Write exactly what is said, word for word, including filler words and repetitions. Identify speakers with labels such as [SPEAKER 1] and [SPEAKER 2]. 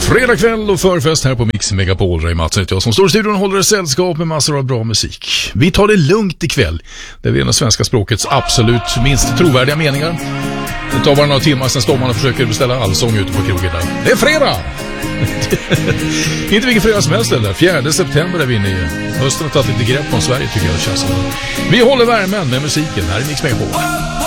[SPEAKER 1] Fredag kväll och förfest här på Mix Megapol. Ray Mattsson heter jag som står i studion och håller sällskap med massor av bra musik. Vi tar det lugnt ikväll. Det är en av svenska språkets absolut minst trovärdiga meningar. Det tar bara några timmar sen Stommarna försöker beställa allsång ute på krogen där. Det är fredag! Inte vilken fredag som helst eller. fjärde september är vi inne i. Hösten har tagit lite grepp om Sverige tycker jag det känns som. Vi håller värmen med musiken här i Mix Megapol.